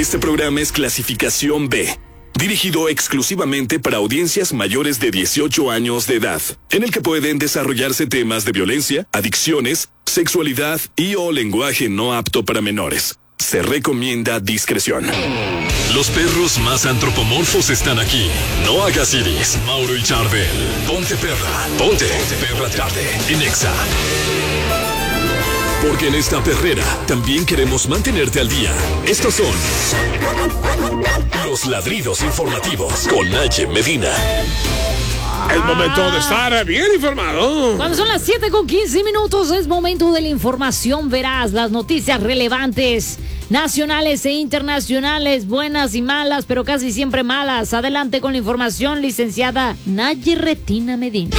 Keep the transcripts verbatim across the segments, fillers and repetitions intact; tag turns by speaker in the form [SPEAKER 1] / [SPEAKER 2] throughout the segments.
[SPEAKER 1] Este programa es clasificación B, dirigido exclusivamente para audiencias mayores de dieciocho años de edad, en el que pueden desarrollarse temas de violencia, adicciones, sexualidad y o lenguaje no apto para menores. Se recomienda discreción.
[SPEAKER 2] Los perros más antropomorfos están aquí. No hagas iris. Mauro y Charbel. Ponte perra. Ponte. Perra tarde. En Exa. Porque en esta perrera también queremos mantenerte al día. Estos son los ladridos informativos con Naye Medina.
[SPEAKER 3] Es momento de estar bien informado.
[SPEAKER 4] Cuando son las siete con quince minutos, es momento de la información veraz, las noticias relevantes, nacionales e internacionales, buenas y malas, pero casi siempre malas. Adelante con la información, licenciada Naye Retina Medina.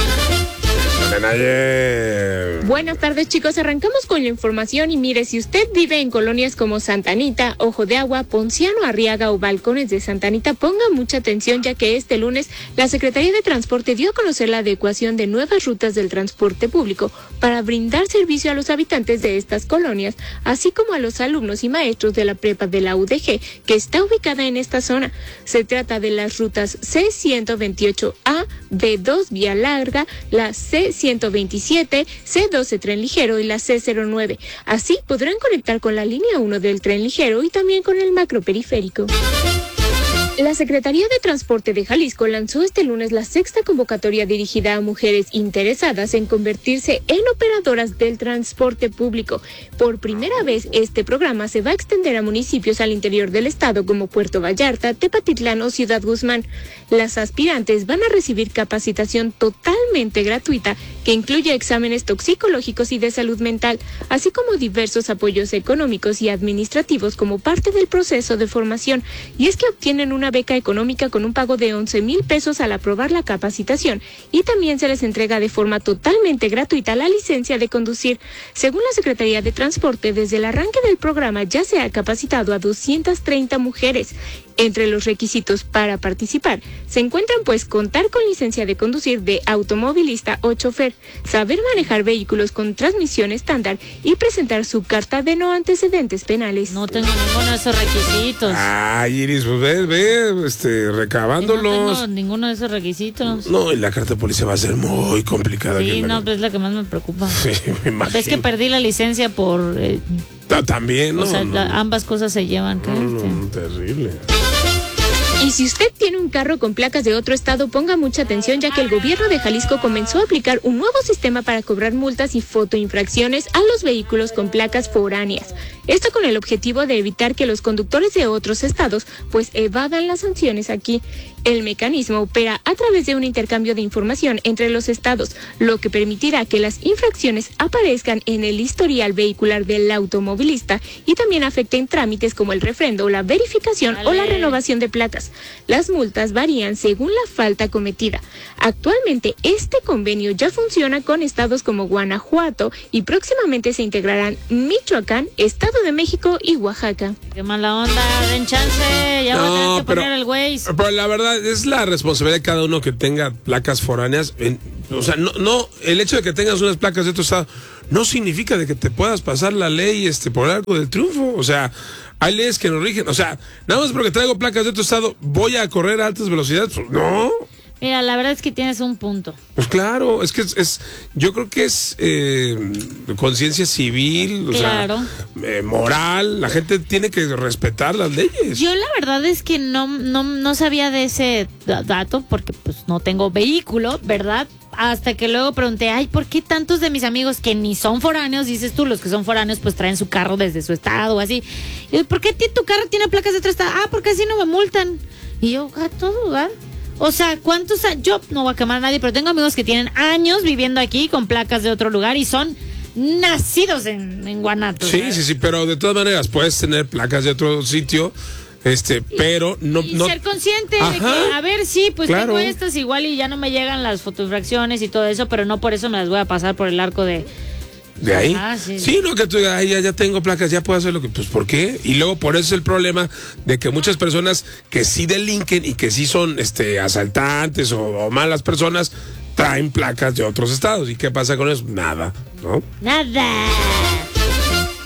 [SPEAKER 5] Buenas tardes, chicos. Arrancamos con la información y mire, si usted vive en colonias como Santa Anita, Ojo de Agua, Ponciano, Arriaga o Balcones de Santa Anita, ponga mucha atención, ya que este lunes la Secretaría de Transporte dio a conocer la adecuación de nuevas rutas del transporte público para brindar servicio a los habitantes de estas colonias, así como a los alumnos y maestros de la prepa de la U D G, que está ubicada en esta zona. Se trata de las rutas C ciento veintiocho A, B dos Vía Larga, la C ciento veintisiete, C doce Tren Ligero y la C cero nueve. Así podrán conectar con la línea uno del Tren Ligero y también con el macroperiférico. La Secretaría de Transporte de Jalisco lanzó este lunes la sexta convocatoria dirigida a mujeres interesadas en convertirse en operadoras del transporte público. Por primera vez, este programa se va a extender a municipios al interior del estado como Puerto Vallarta, Tepatitlán o Ciudad Guzmán. Las aspirantes van a recibir capacitación totalmente gratuita que incluye exámenes toxicológicos y de salud mental, así como diversos apoyos económicos y administrativos como parte del proceso de formación. Y es que obtienen una beca económica con un pago de once mil pesos al aprobar la capacitación, y también se les entrega de forma totalmente gratuita la licencia de conducir. Según la Secretaría de Transporte, desde el arranque del programa ya se ha capacitado a doscientas treinta mujeres. Entre los requisitos para participar se encuentran pues contar con licencia de conducir de automovilista o chofer, saber manejar vehículos con transmisión estándar y presentar su carta de no antecedentes penales.
[SPEAKER 4] No tengo ninguno de esos requisitos.
[SPEAKER 3] Ay, Iris, pues ve, ve, este, recabándolos.
[SPEAKER 4] No tengo ninguno de esos requisitos.
[SPEAKER 3] No, y la carta de policía va a ser muy complicada.
[SPEAKER 4] Sí, no, pues es la que más me preocupa.
[SPEAKER 3] Sí, me imagino.
[SPEAKER 4] Es que perdí la licencia por... Eh,
[SPEAKER 3] no, también, ¿no?
[SPEAKER 4] O sea,
[SPEAKER 3] no,
[SPEAKER 4] la,
[SPEAKER 3] no.
[SPEAKER 4] ambas cosas se llevan.
[SPEAKER 3] No, no, terrible.
[SPEAKER 5] Y si usted tiene un carro con placas de otro estado, ponga mucha atención, ya que el gobierno de Jalisco comenzó a aplicar un nuevo sistema para cobrar multas y fotoinfracciones a los vehículos con placas foráneas. Esto con el objetivo de evitar que los conductores de otros estados pues evadan las sanciones aquí. El mecanismo opera a través de un intercambio de información entre los estados, lo que permitirá que las infracciones aparezcan en el historial vehicular del automovilista y también afecten trámites como el refrendo, la verificación vale. o la renovación de placas. Las multas varían según la falta cometida. Actualmente este convenio ya funciona con estados como Guanajuato y próximamente se integrarán Michoacán, Estado de México y Oaxaca.
[SPEAKER 4] Qué mala onda, den chance, ya no, voy a tener que pero, poner el Waze.
[SPEAKER 3] Pero la verdad es la responsabilidad de cada uno que tenga placas foráneas. En, o sea, no, no, el hecho de que tengas unas placas de otro estado no significa de que te puedas pasar la ley este por algo del triunfo. O sea, hay leyes que nos rigen. O sea, nada más porque traigo placas de otro estado, ¿voy a correr a altas velocidades? Pues, no.
[SPEAKER 4] Mira, la verdad es que tienes un punto.
[SPEAKER 3] Pues claro, es que es, es yo creo que es eh, conciencia civil, o
[SPEAKER 4] claro.
[SPEAKER 3] sea, eh, moral. La gente tiene que respetar las leyes.
[SPEAKER 4] Yo la verdad es que no, no, no sabía de ese dato porque pues no tengo vehículo, ¿verdad? Hasta que luego pregunté, ay, ¿por qué tantos de mis amigos que ni son foráneos, dices tú, los que son foráneos pues traen su carro desde su estado o así? Y yo, ¿por qué tu carro tiene placas de otro estado? Ah, porque así no me multan. Y yo, a todo, ¿verdad? O sea, ¿cuántos años? Yo no voy a quemar a nadie, pero tengo amigos que tienen años viviendo aquí con placas de otro lugar y son nacidos en, en Guanatos.
[SPEAKER 3] Sí, ¿sabes? sí, sí, pero de todas maneras puedes tener placas de otro sitio, este, pero no...
[SPEAKER 4] Y
[SPEAKER 3] no...
[SPEAKER 4] ser consciente Ajá, de que, a ver, sí, pues claro. tengo estas igual y ya no me llegan las fotoinfracciones y todo eso, pero no por eso me las voy a pasar por el arco de...
[SPEAKER 3] ¿De ahí?
[SPEAKER 4] Ah, sí,
[SPEAKER 3] sí, no, que tú digas, ay, ya, ya tengo placas, ya puedo hacer lo que... Pues, ¿por qué? Y luego, por eso es el problema de que muchas personas que sí delinquen y que sí son este asaltantes o, o malas personas, traen placas de otros estados. ¿Y qué pasa con eso? Nada, ¿no?
[SPEAKER 4] Nada.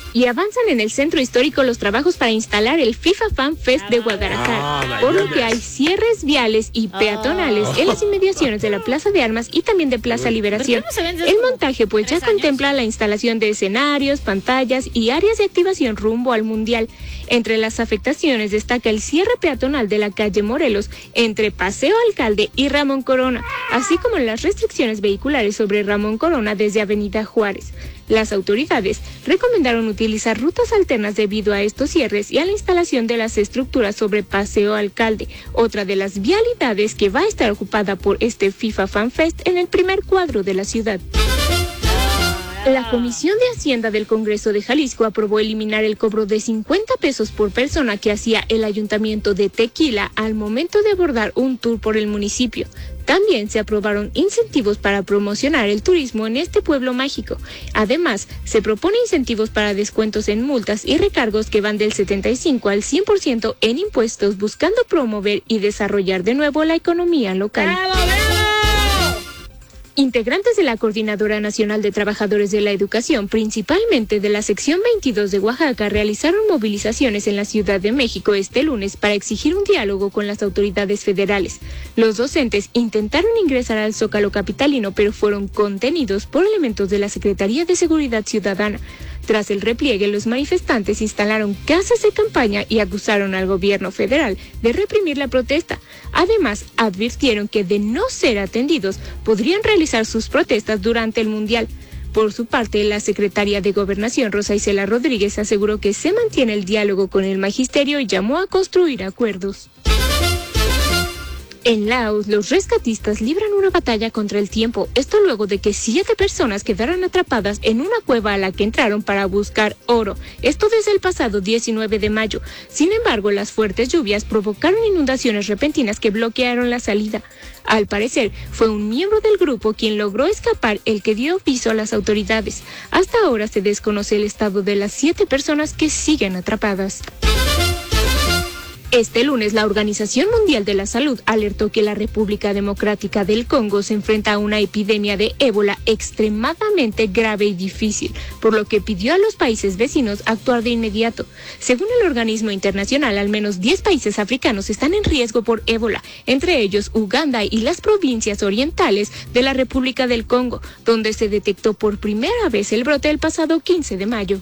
[SPEAKER 5] Y avanzan en el centro histórico los trabajos para instalar el FIFA Fan Fest de Guadalajara,
[SPEAKER 3] Oh,
[SPEAKER 5] por lo que hay cierres viales y peatonales en las inmediaciones de la Plaza de Armas y también de Plaza Liberación.
[SPEAKER 4] ¿Por qué no se ven desde
[SPEAKER 5] El
[SPEAKER 4] como
[SPEAKER 5] montaje pues ya
[SPEAKER 4] tres años?
[SPEAKER 5] contempla la instalación de escenarios, pantallas y áreas de activación rumbo al Mundial. Entre las afectaciones destaca el cierre peatonal de la calle Morelos entre Paseo Alcalde y Ramón Corona, así como las restricciones vehiculares sobre Ramón Corona desde Avenida Juárez. Las autoridades recomendaron utilizar rutas alternas debido a estos cierres y a la instalación de las estructuras sobre Paseo Alcalde, otra de las vialidades que va a estar ocupada por este FIFA Fan Fest en el primer cuadro de la ciudad. La Comisión de Hacienda del Congreso de Jalisco aprobó eliminar el cobro de cincuenta pesos por persona que hacía el Ayuntamiento de Tequila al momento de abordar un tour por el municipio. También se aprobaron incentivos para promocionar el turismo en este pueblo mágico. Además, se propone incentivos para descuentos en multas y recargos que van del setenta y cinco al cien por ciento en impuestos, buscando promover y desarrollar de nuevo la economía local. Integrantes de la Coordinadora Nacional de Trabajadores de la Educación, principalmente de la sección veintidós de Oaxaca, realizaron movilizaciones en la Ciudad de México este lunes para exigir un diálogo con las autoridades federales. Los docentes intentaron ingresar al Zócalo capitalino, pero fueron contenidos por elementos de la Secretaría de Seguridad Ciudadana. Tras el repliegue, los manifestantes instalaron casas de campaña y acusaron al gobierno federal de reprimir la protesta. Además, advirtieron que de no ser atendidos, podrían realizar sus protestas durante el Mundial. Por su parte, la secretaria de Gobernación, Rosa Isela Rodríguez, aseguró que se mantiene el diálogo con el magisterio y llamó a construir acuerdos. En Laos, los rescatistas libran una batalla contra el tiempo, esto luego de que siete personas quedaran atrapadas en una cueva a la que entraron para buscar oro, esto desde el pasado diecinueve de mayo. Sin embargo, las fuertes lluvias provocaron inundaciones repentinas que bloquearon la salida. Al parecer, fue un miembro del grupo quien logró escapar el que dio aviso a las autoridades. Hasta ahora se desconoce el estado de las siete personas que siguen atrapadas. Este lunes, la Organización Mundial de la Salud alertó que la República Democrática del Congo se enfrenta a una epidemia de ébola extremadamente grave y difícil, por lo que pidió a los países vecinos actuar de inmediato. Según el organismo internacional, al menos diez países africanos están en riesgo por ébola, entre ellos Uganda y las provincias orientales de la República del Congo, donde se detectó por primera vez el brote el pasado quince de mayo.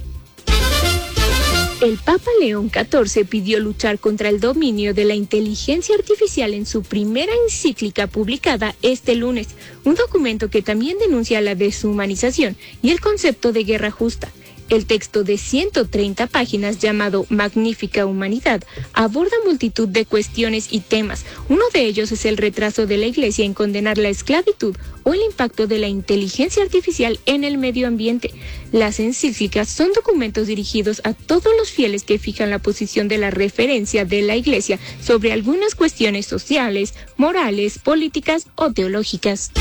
[SPEAKER 5] El Papa León catorce pidió luchar contra el dominio de la inteligencia artificial en su primera encíclica publicada este lunes, un documento que también denuncia la deshumanización y el concepto de guerra justa. El texto de ciento treinta páginas llamado Magnífica Humanidad aborda multitud de cuestiones y temas. Uno de ellos es el retraso de la Iglesia en condenar la esclavitud o el impacto de la inteligencia artificial en el medio ambiente. Las encíclicas son documentos dirigidos a todos los fieles que fijan la posición de la referencia de la Iglesia sobre algunas cuestiones sociales, morales, políticas o teológicas.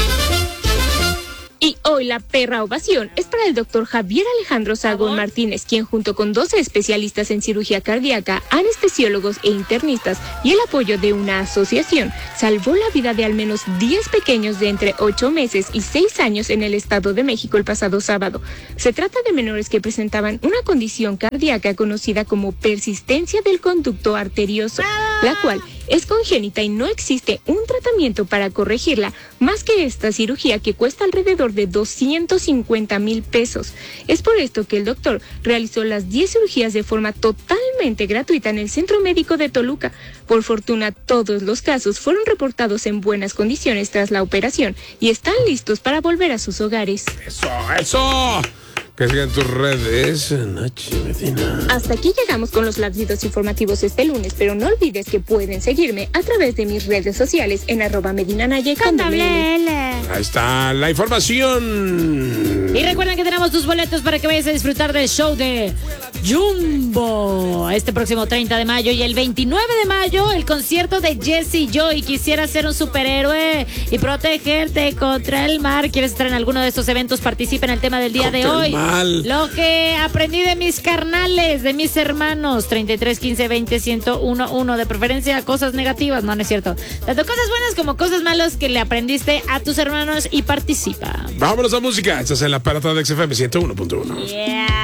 [SPEAKER 5] Y hoy la perra ovación es para el doctor Javier Alejandro Sagón Martínez, quien junto con doce especialistas en cirugía cardíaca, anestesiólogos e internistas y el apoyo de una asociación, salvó la vida de al menos diez pequeños de entre ocho meses y seis años en el Estado de México el pasado sábado. Se trata de menores que presentaban una condición cardíaca conocida como persistencia del conducto arterioso, la cual es congénita y no existe un tratamiento para corregirla, más que esta cirugía que cuesta alrededor de doscientos cincuenta mil pesos. Es por esto que el doctor realizó las diez cirugías de forma totalmente gratuita en el Centro Médico de Toluca. Por fortuna, todos los casos fueron reportados en buenas condiciones tras la operación y están listos para volver a sus hogares.
[SPEAKER 3] ¡Eso, eso! Que sigan tus redes, Nachi Medina.
[SPEAKER 5] Hasta aquí llegamos con los lapsitos informativos este lunes, pero no olvides que pueden seguirme a través de mis redes sociales en arroba Medina Naye con doble L.
[SPEAKER 3] Ahí está la información.
[SPEAKER 4] Y recuerden que tenemos tus boletos para que vayas a disfrutar del show de Jumbo este próximo treinta de mayo y el veintinueve de mayo el concierto de Jessie Joy. Quisiera ser un superhéroe y protegerte contra el mar. ¿Quieres estar en alguno de estos eventos? Participa en el tema del día
[SPEAKER 3] Contra
[SPEAKER 4] de hoy.
[SPEAKER 3] Mal.
[SPEAKER 4] Lo que aprendí de mis carnales, de mis hermanos. Treinta y tres, quince, veinte, ciento uno, uno. De preferencia cosas negativas, no, no es cierto. Tanto cosas buenas como cosas malas que le aprendiste a tus hermanos y participa.
[SPEAKER 3] Vámonos a música. Estás en la parada de X F M ciento uno punto uno.
[SPEAKER 4] Yeah.